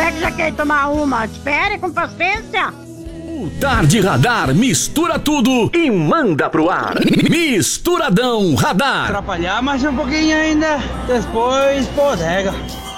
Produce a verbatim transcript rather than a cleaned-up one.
moleque já quer tomar uma. Espere com paciência. O Tarde Radar mistura tudo e manda pro ar. Misturadão Radar. Atrapalhar mais um pouquinho ainda, depois bodega.